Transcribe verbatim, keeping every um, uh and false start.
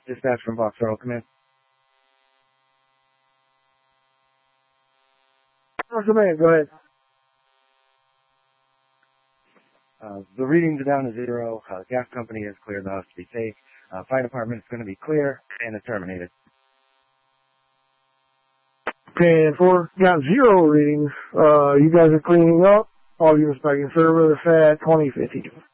Dispatch from Box Earl, come in. Oh, come in, go ahead. Uh, the readings are down to zero. Uh, gas company is cleared the house to be safe. Uh, fire department is going to be clear and it's terminated. Okay, and for got zero readings, uh, you guys are cleaning up. All units back in service at twenty fifty.